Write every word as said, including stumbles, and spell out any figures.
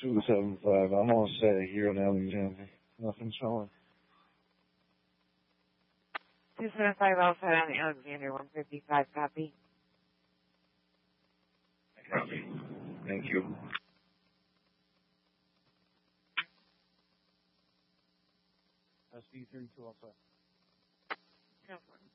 two seven five. I'm all set here in Alexander. Nothing's wrong. two seven five Alpha on Alexander, one fifty-five, copy. Copy. Thank you. S D thirty-two Alpha. Go for it.